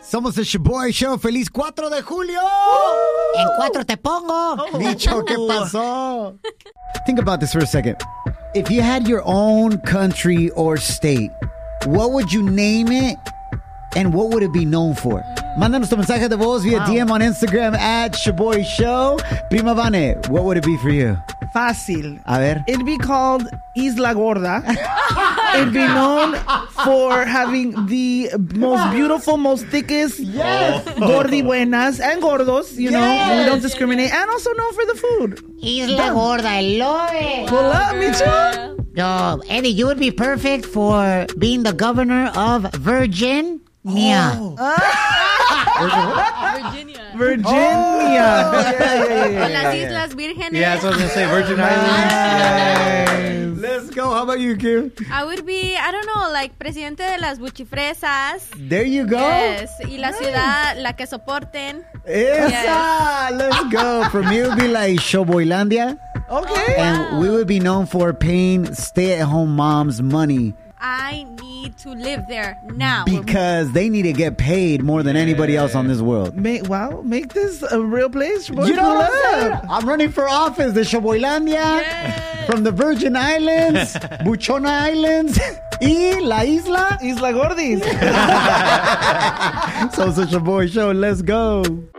Somos el Shaboy Show. ¡Feliz 4 de julio! En 4 te pongo. Dicho, ¿qué pasó? Think about this for a second. If you had your own country or state, what would you name it and what would it be known for? Mándanos tu mensaje de voz via DM on Instagram at Shaboy Show. Prima Vane, what would it be for you? Fácil. A ver. It'd be called Isla Gorda. It'd be known for having the most beautiful, most thickest gordi buenas and gordos, you know. We don't discriminate. And also known for the food. Isla Gorda, I love it. Pull up, Micho. Yo, Eddie, you would be perfect for being the governor of Virginia. Virginia. Con las Islas Vírgenes. Yeah, that's what I was going to say. Virgin Islands. Let's go. How about you, Kim? I would be, I don't know, like presidente de las buchifresas. There you go. Yes. Y la ciudad, la que soporten. Esa. Yes. Let's go. For me, it would be like Showboylandia. Okay. And we would be known for paying stay-at-home moms money I need to live there now. because they need to get paid more than anybody else on this world. Make this a real place. You know what I'm saying? I'm running for office. The Showboylandia, from the Virgin Islands, Buchona Islands, y La Isla. Isla Gordis. So it's a Shaboy Show. Let's go.